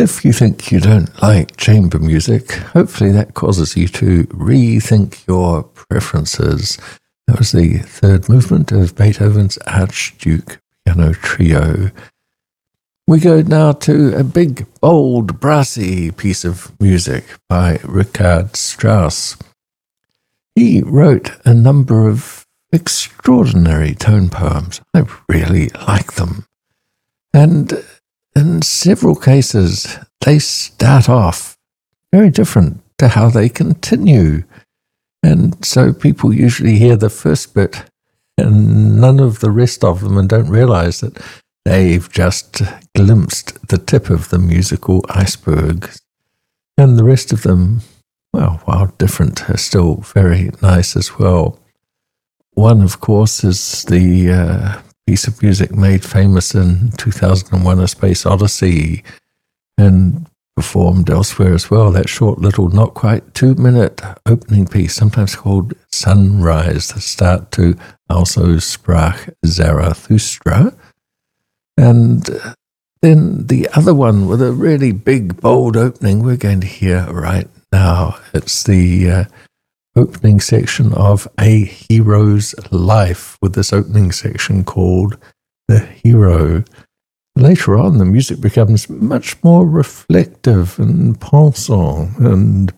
If you think you don't like chamber music, hopefully that causes you to rethink your preferences. That was the third movement of Beethoven's Archduke Piano Trio. We go now to a big, bold, brassy piece of music by Richard Strauss. He wrote a number of extraordinary tone poems. I really like them. And in several cases, they start off very different to how they continue. And so people usually hear the first bit and none of the rest of them and don't realize that they've just glimpsed the tip of the musical iceberg. And the rest of them, well, while different, are still very nice as well. One, of course, is the piece of music made famous in 2001: A Space Odyssey and performed elsewhere as well. That short little, not quite 2-minute opening piece, sometimes called Sunrise, the start to Also sprach Zarathustra. And then the other one with a really big, bold opening we're going to hear right now. It's the opening section of A Hero's Life, with this opening section called The Hero. Later on, the music becomes much more reflective and pensant and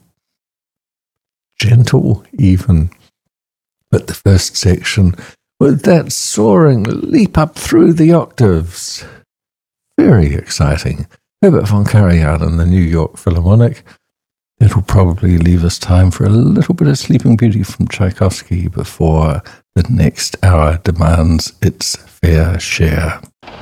gentle even. But the first section, with that soaring leap up through the octaves, very exciting. Herbert von Karajan and the New York Philharmonic. It'll probably leave us time for a little bit of Sleeping Beauty from Tchaikovsky before the next hour demands its fair share.